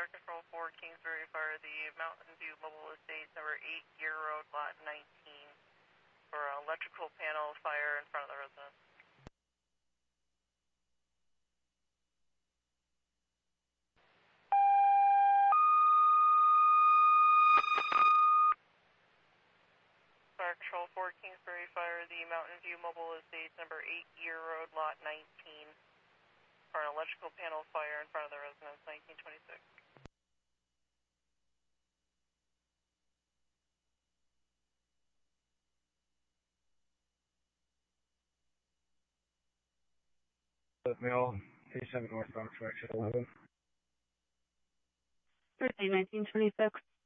Control 4, Kingsbury Fire, the Mountain View Mobile Estates, number 8 Gear Road, lot 19, for an electrical panel fire in front of the residence. Fire Control 4, Kingsbury Fire, the Mountain View Mobile Estates, number 8 Gear Road, lot 19, for an electrical panel fire in front of the residence, 1926. Mail, P7 northbound, direction 11. Thursday, 1926.